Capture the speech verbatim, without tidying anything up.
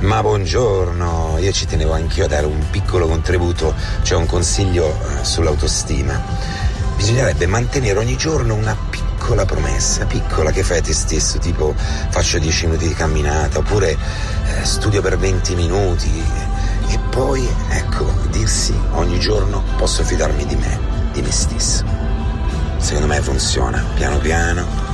Ma buongiorno, io ci tenevo anch'io a dare un piccolo contributo, cioè un consiglio eh, sull'autostima. Bisognerebbe mantenere ogni giorno una piccola promessa, piccola, che fai a te stesso, tipo faccio dieci minuti di camminata, oppure eh, studio per venti minuti, e poi, ecco, dirsi ogni giorno posso fidarmi di me, di me stesso. Secondo me funziona, piano piano.